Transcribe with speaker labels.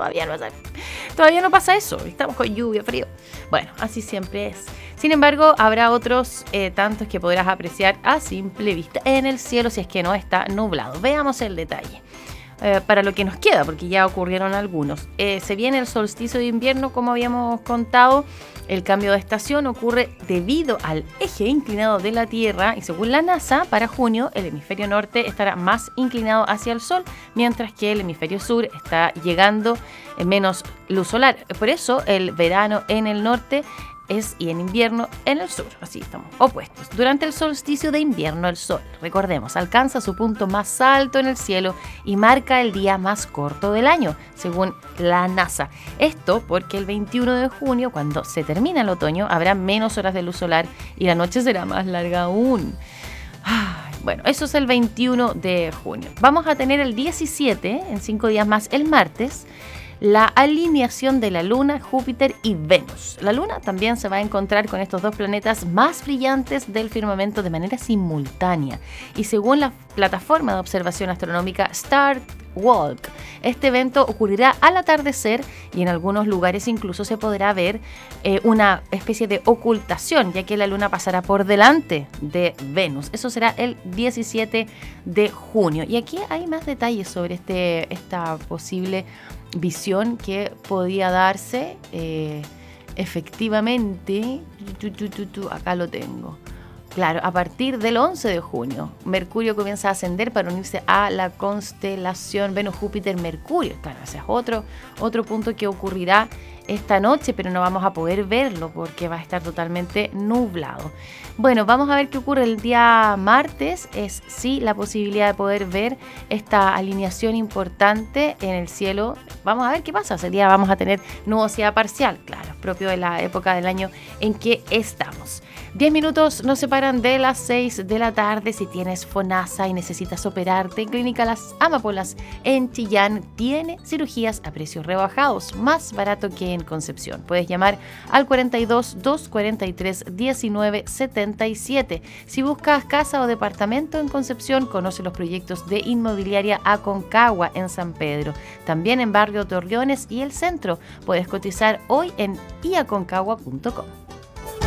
Speaker 1: todavía no pasa eso, estamos con lluvia, frío. Bueno, así siempre es. Sin embargo, habrá otros tantos que podrás apreciar a simple vista en el cielo si es que no está nublado. Veamos el detalle. Para lo que nos queda, porque ya ocurrieron algunos. Se viene el solsticio de invierno, como habíamos contado. El cambio de estación ocurre debido al eje inclinado de la Tierra y según la NASA, para junio el hemisferio norte estará más inclinado hacia el Sol, mientras que el hemisferio sur está llegando menos luz solar. Por eso el verano en el norte y en invierno en el sur, así estamos opuestos. Durante el solsticio de invierno el Sol, recordemos, alcanza su punto más alto en el cielo y marca el día más corto del año, según la NASA. Esto porque el 21 de junio, cuando se termina el otoño, habrá menos horas de luz solar y la noche será más larga aún. Bueno, eso es el 21 de junio. Vamos a tener el 17, en 5 días más, el martes, la alineación de la Luna, Júpiter y Venus. La Luna también se va a encontrar con estos dos planetas más brillantes del firmamento de manera simultánea. Y según la plataforma de observación astronómica Star Walk, este evento ocurrirá al atardecer y en algunos lugares incluso se podrá ver una especie de ocultación, ya que la Luna pasará por delante de Venus. Eso será el 17 de junio. Y aquí hay más detalles sobre esta posible visión que podía darse. Efectivamente, acá lo tengo. Claro, a partir del 11 de junio, Mercurio comienza a ascender para unirse a la constelación Venus-Júpiter-Mercurio. Claro, ese es otro punto que ocurrirá esta noche, pero no vamos a poder verlo porque va a estar totalmente nublado. Bueno, vamos a ver qué ocurre el día martes. Es sí la posibilidad de poder ver esta alineación importante en el cielo. Vamos a ver qué pasa. Ese día vamos a tener nubosidad parcial, claro, propio de la época del año en que estamos. 10 minutos nos separan de las 6 de la tarde. Si tienes FONASA y necesitas operarte, Clínica Las Amapolas en Chillán tiene cirugías a precios rebajados, más barato que en Concepción. Puedes llamar al 42 243 1977. Si buscas casa o departamento en Concepción, conoce los proyectos de Inmobiliaria Aconcagua en San Pedro. También en Barrio Torreones y el Centro. Puedes cotizar hoy en iaconcagua.com.